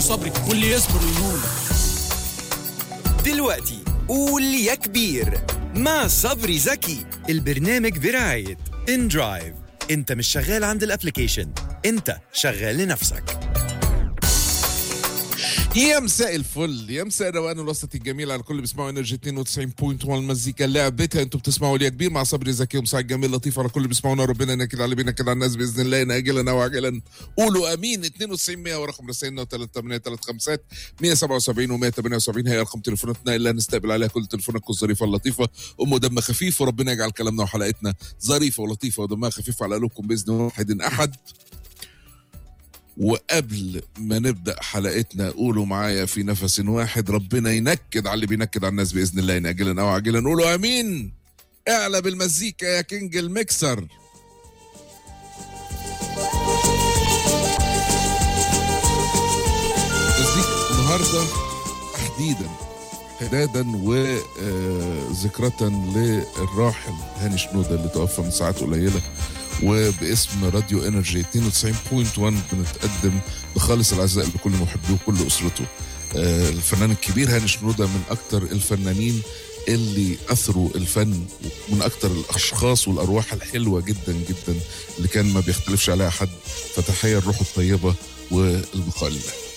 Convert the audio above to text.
صبري واللي يصبر ينول. دلوقتي قول يا كبير مع صبري زكي. البرنامج برعاية ان درايف. انت مش شغال عند الابليكيشن، انت شغال لنفسك. يا مساء الفل، يا مساء الروقان والوسط الجميل على كل بيسمعوا انرجي 92.1 المزيكا لعبتها. انتوا بتسمعوا ليا كبير مع صبري زكي ومساعد جميل لطيف على كل بيسمعونا. ربنا ينكد على بينا كده على الناس باذن الله ناجلا وعاجلا. قولوا امين. 92 100 ورقم رسائلنا و3835 177 و178 هي ارقام تليفوناتنا اللي هنستقبل عليها كل تليفوناتكم الظريفه اللطيفه دم خفيف. وربنا يجعل كلامنا وحلقتنا ظريفه ولطيفه ودمها خفيف على قلوبكم باذن واحد احد. وقبل ما نبدأ حلقتنا قولوا معايا في نفس واحد: ربنا ينكد على اللي بينكد على الناس بإذن الله ناجلا أو عاجلا. قولوا أمين. اعلى بالمزيكا يا كينج الميكسر. مزيكا النهاردة تحديدا حدادا وذكرة للراحل هاني شنودة اللي توفى من ساعات قليلة، وباسم راديو انرجي 92.1 بنتقدم بخالص العزاء لكل محبيه وكل اسرته. الفنان الكبير هاني شنودة من اكتر الفنانين اللي اثروا الفن، ومن اكتر الاشخاص والارواح الحلوه جدا جدا اللي كان ما بيختلفش عليها حد. فتحيه الروح الطيبه والبقاء لله.